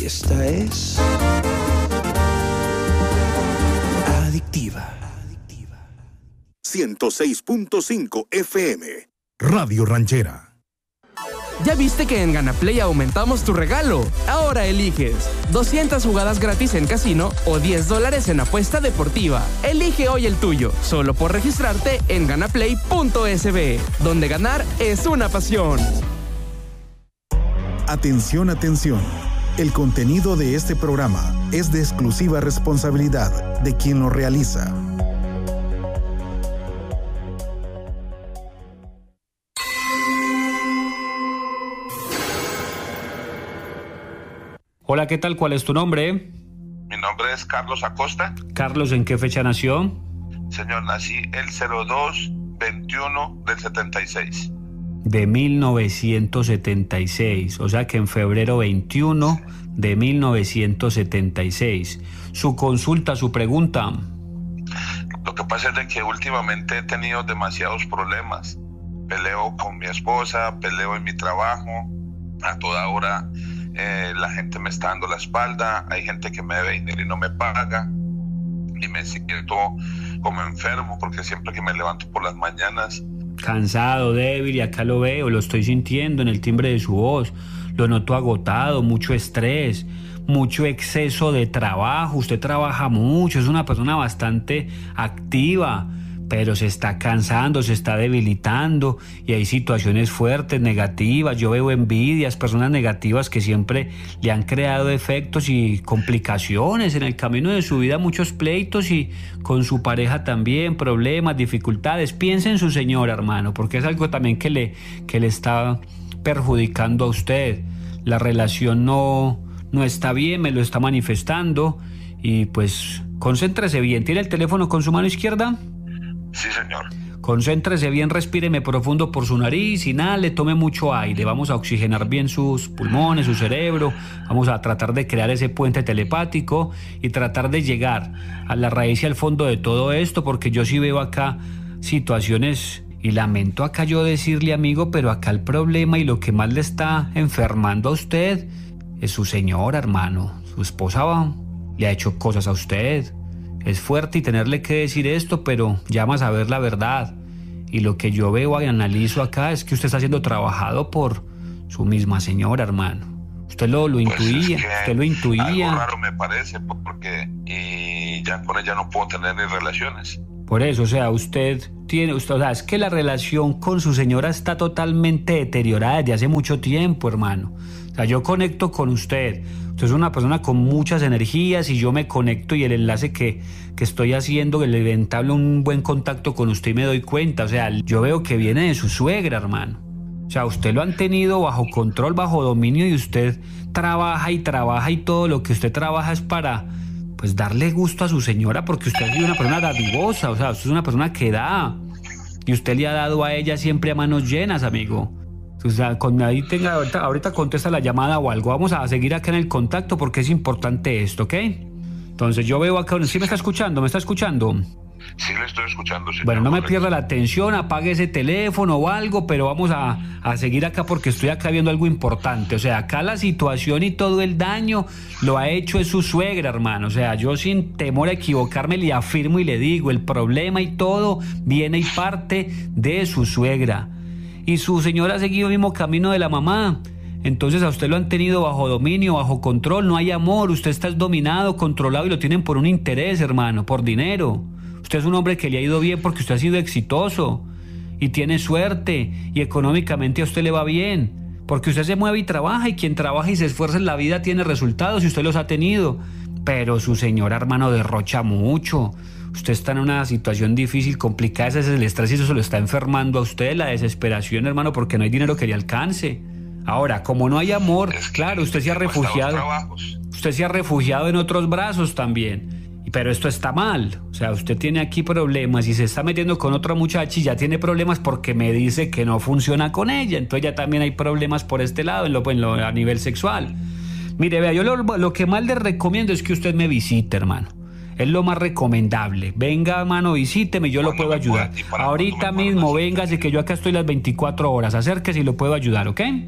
Esta es Adictiva. 106.5 FM. Radio Ranchera. ¿Ya viste que en Ganaplay aumentamos tu regalo? Ahora eliges 200 jugadas gratis en casino o $10 en apuesta deportiva. Elige hoy el tuyo, solo por registrarte en ganaplay.sb, donde ganar es una pasión. Atención, atención. El contenido de este programa es de exclusiva responsabilidad de quien lo realiza. Hola, ¿qué tal? ¿Cuál es tu nombre? Mi nombre es Carlos Acosta. Carlos, ¿en qué fecha nació? Señor, nací el 02/21 del 76. De 1976, o sea que en febrero 21 de 1976. Su consulta, su pregunta. Lo que pasa es de que últimamente he tenido demasiados problemas. Peleo con mi esposa, peleo en mi trabajo, a toda hora. La gente me está dando la espalda, hay gente que me debe dinero y no me paga, y me siento como enfermo porque siempre que me levanto por las mañanas... Cansado, débil, y acá lo veo, lo estoy sintiendo en el timbre de su voz, lo noto agotado, mucho estrés, mucho exceso de trabajo, usted trabaja mucho, es una persona bastante activa, pero se está cansando, se está debilitando y hay situaciones fuertes, negativas. Yo veo envidias, personas negativas que siempre le han creado efectos y complicaciones en el camino de su vida, muchos pleitos, y con su pareja también, problemas, dificultades. Piense en su señora, hermano, porque es algo también que le está perjudicando a usted. La relación no está bien, me lo está manifestando, y pues concéntrese bien. ¿Tiene el teléfono con su mano izquierda? Sí, señor. Concéntrese bien, respíreme profundo por su nariz, inhale, tome mucho aire. Vamos a oxigenar bien sus pulmones, su cerebro. Vamos a tratar de crear ese puente telepático y tratar de llegar a la raíz y al fondo de todo esto, porque yo sí veo acá situaciones, y lamento acá yo decirle, amigo, pero acá el problema y lo que más le está enfermando a usted es su señora, hermano. Su esposa le ha hecho cosas a usted. Es fuerte y tenerle que decir esto, pero llama a saber la verdad. Y lo que yo veo y analizo acá es que usted está siendo trabajado por su misma señora, hermano. Usted lo intuía, es que usted lo intuía. Algo raro me parece, porque y ya con ella no puedo tener ni relaciones. Por eso, o sea, es que la relación con su señora está totalmente deteriorada desde hace mucho tiempo, hermano. O sea, yo conecto con usted. Usted es una persona con muchas energías y yo me conecto, y el enlace que estoy haciendo, el entablo un buen contacto con usted y me doy cuenta. O sea, yo veo que viene de su suegra, hermano. O sea, usted lo han tenido bajo control, bajo dominio, y usted trabaja y trabaja, y todo lo que usted trabaja es para, pues, darle gusto a su señora, porque usted ha sido una persona dadivosa. O sea, usted es una persona que da, y usted le ha dado a ella siempre a manos llenas, amigo. O sea, ahorita contesta la llamada o algo. Vamos a seguir acá en el contacto porque es importante esto, ¿ok? Entonces yo veo acá, ¿sí me está escuchando? ¿Me está escuchando? Sí, le estoy escuchando, señor. Bueno, no me pierda la atención, apague ese teléfono o algo, pero vamos a seguir acá porque estoy acá viendo algo importante. O sea, acá la situación y todo el daño lo ha hecho es su suegra, hermano. O sea, yo sin temor a equivocarme le afirmo y le digo, el problema y todo viene y parte de su suegra. Y su señora ha seguido el mismo camino de la mamá. Entonces a usted lo han tenido bajo dominio, bajo control, no hay amor, usted está dominado, controlado, y lo tienen por un interés, hermano, por dinero. Usted es un hombre que le ha ido bien porque usted ha sido exitoso y tiene suerte, y económicamente a usted le va bien, porque usted se mueve y trabaja, y quien trabaja y se esfuerza en la vida tiene resultados, y usted los ha tenido. Pero su señora, hermano, derrocha mucho. Usted está en una situación difícil, complicada, ese es el estrés, y eso se lo está enfermando a usted, la desesperación, hermano, porque no hay dinero que le alcance. Ahora, como no hay amor, claro, usted se ha refugiado. Usted se ha refugiado en otros brazos también. Pero esto está mal. O sea, usted tiene aquí problemas y se está metiendo con otra muchacha y ya tiene problemas porque me dice que no funciona con ella. Entonces ya también hay problemas por este lado, a nivel sexual. Mire, vea, yo lo que más le recomiendo es que usted me visite, hermano. Es lo más recomendable. Venga, hermano, visíteme, yo lo puedo ayudar. Ahorita mismo, véngase, que yo acá estoy las 24 horas. Acérquese y lo puedo ayudar, ¿ok?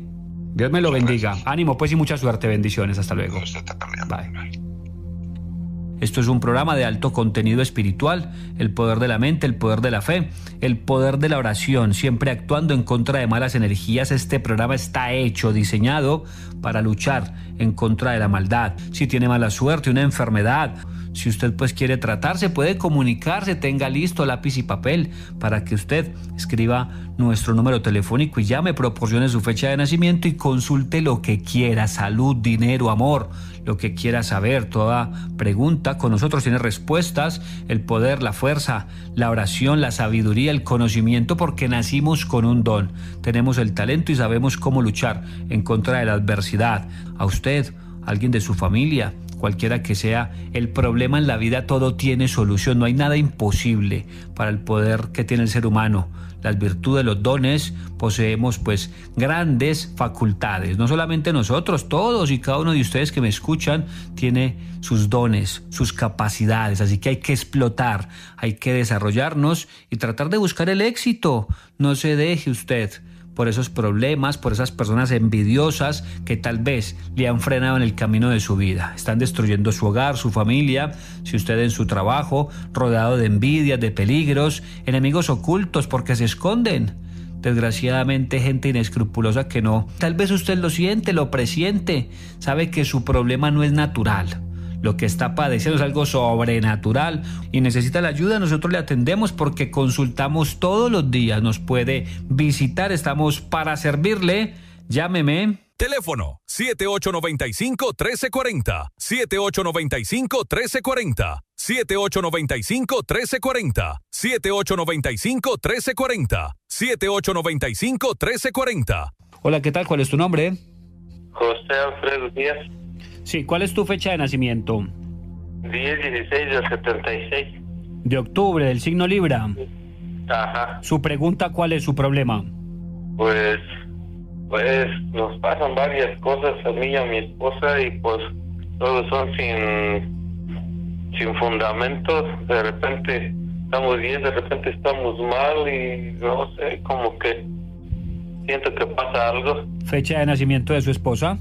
Dios me lo Muchas bendiga. gracias. Ánimo pues y mucha suerte. Bendiciones. Hasta luego. Usted también. Bye. Esto es un programa de alto contenido espiritual, el poder de la mente, el poder de la fe, el poder de la oración, siempre actuando en contra de malas energías. Este programa está hecho, diseñado para luchar en contra de la maldad. Si tiene mala suerte, una enfermedad, si usted pues quiere tratarse, puede comunicarse, tenga listo lápiz y papel para que usted escriba nuestro número telefónico y llame, proporcione su fecha de nacimiento y consulte lo que quiera, salud, dinero, amor, lo que quiera saber. Toda pregunta con nosotros tiene respuestas, el poder, la fuerza, la oración, la sabiduría, el conocimiento, porque nacimos con un don, tenemos el talento y sabemos cómo luchar en contra de la adversidad. A usted, alguien de su familia, cualquiera que sea el problema en la vida, todo tiene solución, no hay nada imposible para el poder que tiene el ser humano. Las virtudes, los dones, poseemos pues grandes facultades, no solamente nosotros, todos y cada uno de ustedes que me escuchan tiene sus dones, sus capacidades, así que hay que explotar, hay que desarrollarnos y tratar de buscar el éxito. No se deje usted por esos problemas, por esas personas envidiosas que tal vez le han frenado en el camino de su vida. Están destruyendo su hogar, su familia, si usted en su trabajo, rodeado de envidias, de peligros, enemigos ocultos porque se esconden. Desgraciadamente, gente inescrupulosa que no. Tal vez usted lo siente, lo presiente, sabe que su problema no es natural. Lo que está padeciendo es algo sobrenatural y necesita la ayuda. Nosotros le atendemos porque consultamos todos los días. Nos puede visitar, estamos para servirle. Llámeme. Teléfono 7895-1340, 7895-1340, 7895-1340, 7895-1340, 7895-1340. Hola, ¿qué tal? ¿Cuál es tu nombre? José Alfredo Díaz, Sí, ¿cuál es tu fecha de nacimiento? 10-16 del 76. De octubre, del signo Libra. Ajá, Su pregunta, ¿cuál es su problema? pues nos pasan varias cosas a mí y a mi esposa y pues todos son sin fundamentos. De repente estamos bien, de repente estamos mal y no sé, como que siento que pasa algo. Fecha de nacimiento de su esposa.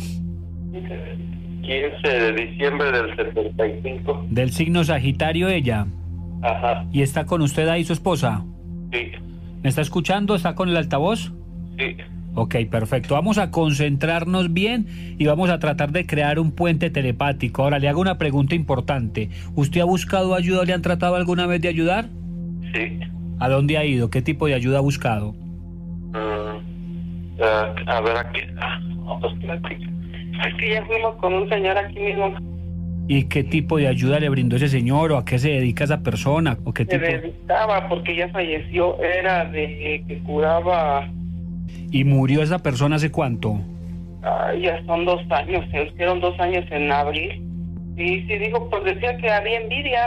15 de diciembre del 75. Del signo Sagitario ella. Ajá, ¿Y está con usted ahí su esposa? sí, ¿Me está escuchando? ¿Está con el altavoz? sí. Ok, perfecto. Vamos a concentrarnos bien y vamos a tratar de crear un puente telepático. Ahora le hago una pregunta importante. ¿Usted ha buscado ayuda o le han tratado alguna vez de ayudar? Sí. ¿A dónde ha ido? ¿Qué tipo de ayuda ha buscado? A ver, aquí. Es que ya fuimos con un señor aquí mismo. ¿Y qué tipo de ayuda le brindó ese señor o a qué se dedica esa persona? ¿O qué Se tipo? dedicaba, porque ya falleció, era de que curaba. ¿Y murió esa persona hace cuánto? Ya son 2 años, se hicieron 2 años en abril. Y sí, dijo, pues decía que había envidia.